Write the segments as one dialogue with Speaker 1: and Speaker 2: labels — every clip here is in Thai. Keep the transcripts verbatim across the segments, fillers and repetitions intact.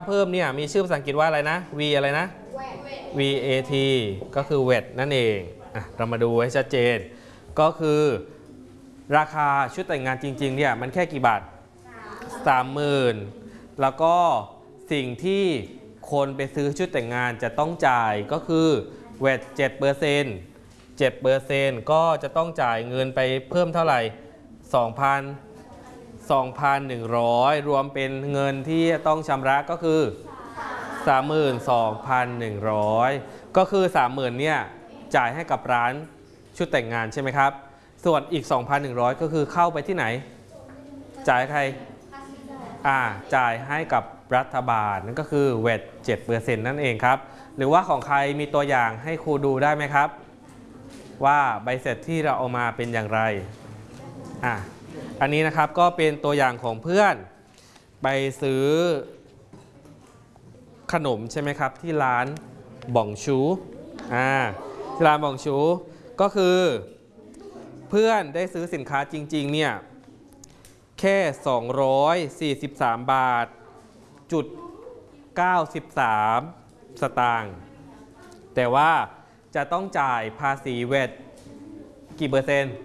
Speaker 1: เพิ่มเนี่ยมีชื่อภาษาอังกฤษว่าอะไรนะ V อะไรนะ วี เอ ที ก็คือ วี เอ ที นั่นเองอ่ะเรามาดูให้ชัดเจนก็คือราคาชุดแต่งงานจริงๆเนี่ยมันแค่กี่บาท สามหมื่น แล้วก็สิ่งที่คนไปซื้อชุดแต่งงานจะต้องจ่ายก็คือ วี เอ ที เจ็ดเปอร์เซ็นต์ เจ็ดเปอร์เซ็นต์ ก็จะต้องจ่ายเงินไปเพิ่มเท่าไหร่ สองพัน สองพันหนึ่งร้อย รวมเป็นเงินที่ต้องชำระก็คือ สามหมื่นสองพันหนึ่งร้อย ก็คือ สามหมื่น เนี่ยจ่ายให้กับร้านชุดแต่งงานใช่ไหมครับส่วนอีก สองพันหนึ่งร้อย ก็คือเข้าไปที่ไหนจ่ายใครอ่าจ่ายให้กับรัฐบาลนั่นก็คือ วี เอ ที เจ็ดเปอร์เซ็นต์ นั่นเองครับหรือว่าของใครมีตัวอย่างให้ครูดูได้ไหมครับว่าใบเสร็จที่เราเอามาเป็นอย่างไรอ่ะอันนี้นะครับก็เป็นตัวอย่างของเพื่อนไปซื้อขนมใช่ไหมครับที่ร้านบ่องชูอ่าที่ร้านบ่องชูก็คือเพื่อนได้ซื้อสินค้าจริงๆเนี่ยแค่สองร้อยสี่สิบสามบาทจุดเก้าสิบสามสตางค์แต่ว่าจะต้องจ่ายภาษี วี เอ ที กี่เปอร์เซ็นต์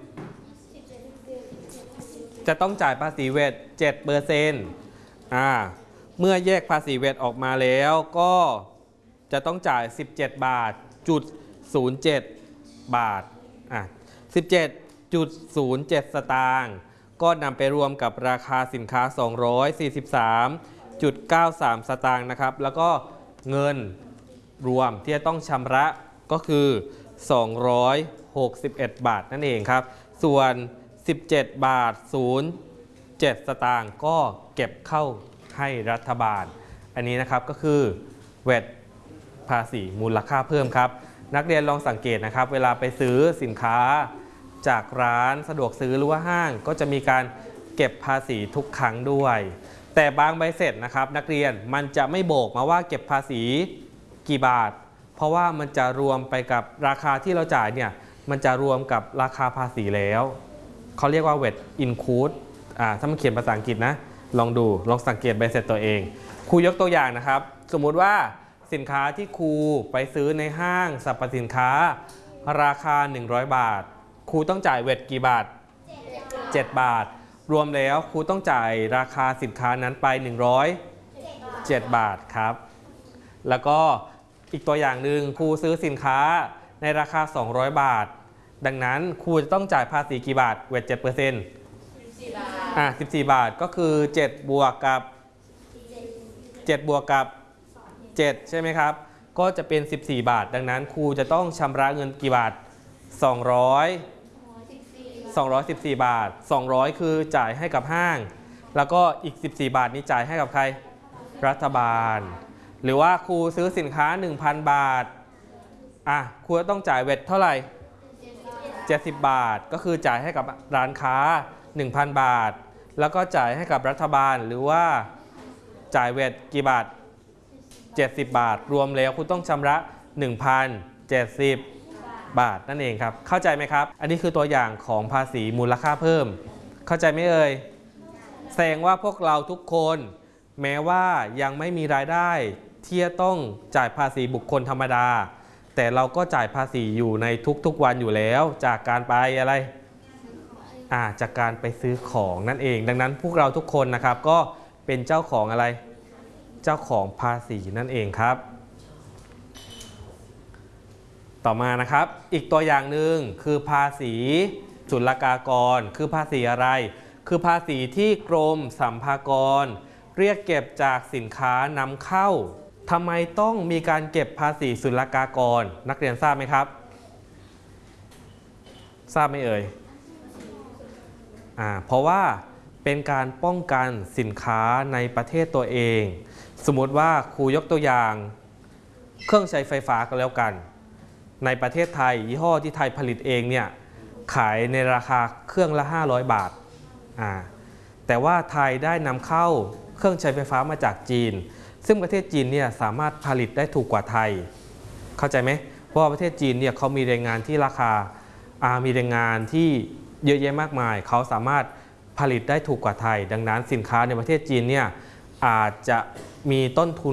Speaker 1: จะต้องจ่ายภาษี วี เอ ที เจ็ดเปอร์เซ็นต์อ่าเมื่อแยกภาษี วี เอ ที ออกมาแล้วก็จะต้องจ่ายสิบเจ็ดบาทจุดศูนย์เจ็ดบาทอ่ะสิบเจ็ดจุดศูนย์เจ็ดสตางค์ก็นำไปรวมกับราคาสินค้าสองร้อยสี่สิบสามจุดเก้าสาม สตางค์นะครับแล้วก็เงินรวมที่จะต้องชำระก็คือสองร้อยหกสิบเอ็ดบาทนั่นเองครับส่วนสิบเจ็ดบาทศูนย์เจ็ดสตางค์ก็เก็บเข้าให้รัฐบาลอันนี้นะครับก็คือ วี เอ ที ภาษีมูลค่าเพิ่มครับนักเรียนลองสังเกตนะครับเวลาไปซื้อสินค้าจากร้านสะดวกซื้อหรือว่าห้างก็จะมีการเก็บภาษีทุกครั้งด้วยแต่บางใบเสร็จนะครับนักเรียนมันจะไม่บอกมาว่าเก็บภาษีกี่บาทเพราะว่ามันจะรวมไปกับราคาที่เราจ่ายเนี่ยมันจะรวมกับราคาภาษีแล้วเขาเรียกว่า วี เอ ที include อ่าถ้ามันเขียนภาษาอังกฤษนะลองดูลองสังเกตใบเสร็จตัวเองครูยกตัวอย่างนะครับสมมุติว่าสินค้าที่ครูไปซื้อในห้างสรรพสินค้าราคาหนึ่งร้อยบาทครูต้องจ่าย วี เอ ที กี่บาทเจ็ดบาทรวมแล้วครูต้องจ่ายราคาสินค้านั้นไปหนึ่งร้อยเจ็ดบาทครับแล้วก็อีกตัวอย่างหนึ่งครูซื้อสินค้าในราคาสองร้อยบาทดังนั้นครูจะต้องจ่ายภาษีกี่บาท วี เอ ที เจ็ดเปอร์เซ็นต์ อ่ะสิบสี่บาทก็คือเจ็ดบวกกับเจ็ดบวกกับเจ็ดใช่ไหมครับก็จะเป็นสิบสี่บาทดังนั้นครูจะต้องชำระเงินกี่บาทสองร้อย สองร้อยสิบสี่บาทสองร้อยคือจ่ายให้กับห้างแล้วก็อีกสิบสี่บาทนี้จ่ายให้กับใครรัฐบาลหรือว่าครูซื้อสินค้า หนึ่งพัน บาทอ่ะครูต้องจ่าย วี เอ ที เท่าไหร่เจ็ดสิบบาทก็คือจ่ายให้กับร้านค้า หนึ่งพัน บาทแล้วก็จ่ายให้กับรัฐบาลหรือว่าจ่าย วี เอ ที กี่บาทเจ็ดสิบบาทรวมแล้วคุณต้องชำระ หนึ่งพันเจ็ดสิบ บาทนั่นเองครับเข้าใจไหมครับอันนี้คือตัวอย่างของภาษีมูลค่าเพิ่มเข้าใจไหมเอ่ยแสดงว่าพวกเราทุกคนแม้ว่ายังไม่มีรายได้ที่จะต้องจ่ายภาษีบุคคลธรรมดาแต่เราก็จ่ายภาษีอยู่ในทุกๆวันอยู่แล้วจากการไปอะไรอ่าจากการไปซื้อของนั่นเองดังนั้นพวกเราทุกคนนะครับก็เป็นเจ้าของอะไรเจ้าของภาษีนั่นเองครับต่อมานะครับอีกตัวอย่างหนึ่งคือภาษีศุลกากรคือภาษีอะไรคือภาษีที่กรมสรรพากรเรียกเก็บจากสินค้านำเข้าทำไมต้องมีการเก็บภาษีศุลกากรนักเรียนทราบไหมครับทราบไหมเอ่ยอ่าเพราะว่าเป็นการป้องกันสินค้าในประเทศตัวเองสมมติว่าครูยกตัวอย่างเครื่องใช้ไฟฟ้าก็แล้วกันในประเทศไทยยี่ห้อที่ไทยผลิตเองเนี่ยขายในราคาเครื่องละห้าร้อยบาทอ่าแต่ว่าไทยได้นำเข้าเครื่องใช้ไฟฟ้ามาจากจีนซึ่งประเทศจีนเนี่ยสามารถผลิตได้ถูกกว่าไทยเข้าใจไหมเพราะว่าประเทศจีนเนี่ยเขามีแรงงานที่ราคาอ่ามีแรงงานที่เยอะแยะมากมายเขาสามารถผลิตได้ถูกกว่าไทยดังนั้นสินค้าในประเทศจีนเนี่ยอาจจะมีต้นทุน